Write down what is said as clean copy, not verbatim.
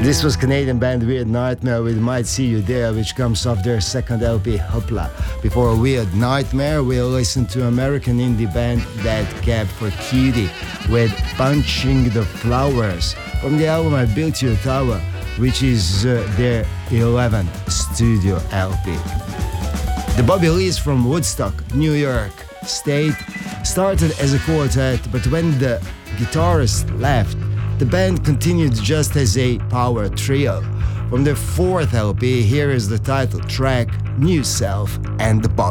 This was Canadian band Weird Nightmare with Might See You There, which comes off their second LP, Hopla. Before Weird Nightmare, we'll listen to American indie band Dead Cab for Cutie with Punching the Flowers from the album I Built Your Tower, which is their 11th studio LP. The Bobby Lees from Woodstock, New York State, started as a quartet, but when the guitarist left, the band continued just as a power trio. From their fourth LP, here is the title track, New Self and the Bobby